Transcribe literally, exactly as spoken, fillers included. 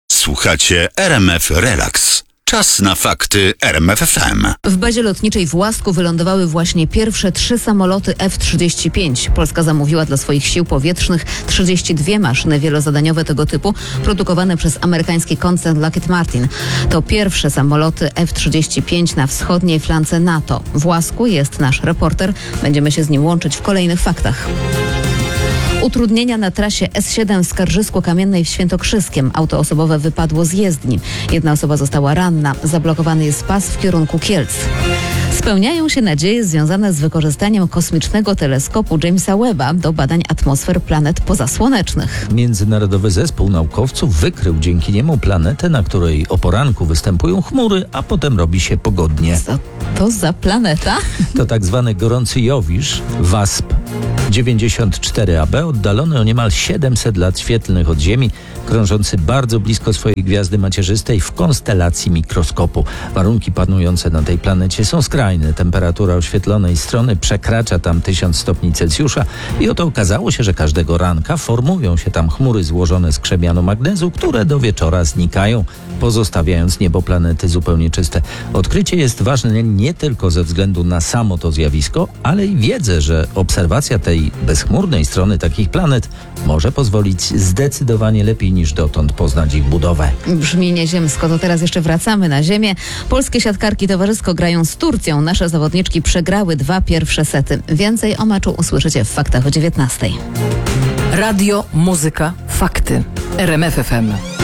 Słuchacie R M F Relax. Czas na fakty R M F F M. W bazie lotniczej w Łasku wylądowały właśnie pierwsze trzy samoloty F trzydzieści pięć. Polska zamówiła dla swoich sił powietrznych trzydzieści dwie maszyny wielozadaniowe tego typu, produkowane przez amerykański koncern Lockheed Martin. To pierwsze samoloty F trzydzieści pięć na wschodniej flance NATO. W Łasku jest nasz reporter. Będziemy się z nim łączyć w kolejnych faktach. Utrudnienia na trasie S siedem w Skarżysku-Kamiennej w Świętokrzyskiem. Auto osobowe wypadło z jezdni. Jedna osoba została ranna. Zablokowany jest pas w kierunku Kielc. Spełniają się nadzieje związane z wykorzystaniem kosmicznego teleskopu Jamesa Webba do badań atmosfer planet pozasłonecznych. Międzynarodowy zespół naukowców wykrył dzięki niemu planetę, na której o poranku występują chmury, a potem robi się pogodnie. Co to za planeta? To tak zwany gorący Jowisz, W A S P dziewięćdziesiąt cztery A B, oddalony o niemal siedemset lat świetlnych od Ziemi, krążący bardzo blisko swojej gwiazdy macierzystej w konstelacji mikroskopu. Warunki panujące na tej planecie są skrajne. Temperatura oświetlonej strony przekracza tam tysiąc stopni Celsjusza i oto okazało się, że każdego ranka formują się tam chmury złożone z krzemianu magnezu, które do wieczora znikają, pozostawiając niebo planety zupełnie czyste. Odkrycie jest ważne nie tylko ze względu na samo to zjawisko, ale i wiedzę, że obserwacja tej bezchmurnej strony takich planet może pozwolić zdecydowanie lepiej niż dotąd poznać ich budowę. Brzmi nieziemsko. To teraz jeszcze wracamy na ziemię. Polskie siatkarki towarzysko grają z Turcją. Nasze zawodniczki przegrały dwa pierwsze sety. Więcej o meczu usłyszycie w faktach o dziewiętnastej. Radio, muzyka, fakty. R M F F M.